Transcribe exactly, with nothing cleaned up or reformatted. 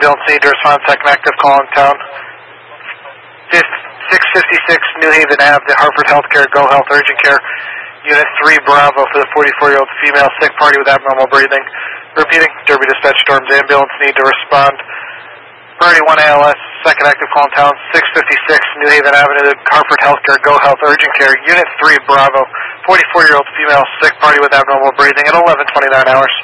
ambulance need to respond. Second active call in town. six fifty-six New Haven Avenue, the Hartford Healthcare, Go Health Urgent Care. Unit three Bravo for the forty-four-year-old female sick party with abnormal breathing. Repeating, Derby Dispatch Storms ambulance need to respond. Priority one A L S, second active call in town, six fifty-six New Haven Avenue, the Hartford Healthcare, Go Health Urgent Care. Unit three Bravo, forty-four-year-old female sick party with abnormal breathing at eleven twenty-nine hours.